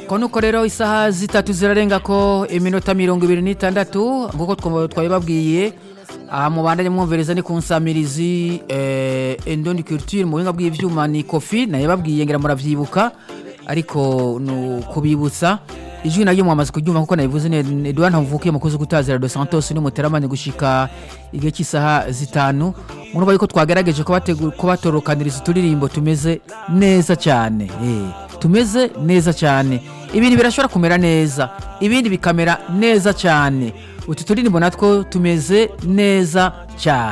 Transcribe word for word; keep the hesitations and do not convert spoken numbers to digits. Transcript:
nuko nuko rero isaha zitatu zirarenga ko iminota mirongo ibiri n'itandatu nguko twabibabwiye aha mubandanye mwumvereza ni kunsamirizi eh Endondi Culture mu buhinga bw'ivyuma ni Kofi naye babwiye ngira muravyibuka ariko no kubibutsa ijwi nayo mwamaze kuryuma kuko nayivuze ne Edouard Ntavukiye mukozi gutazira Dos Santos ni muteramanye gushika igihe cy'isaha zitanu murumva yuko twagerageje ko bategura ko batorokaniriza turirimbo tumeze neza cyane eh tumeze neza cyane ibindi birashobora kumera neza ibindi bikamera neza cyane utu turirimbo natwo tumeze neza cyane.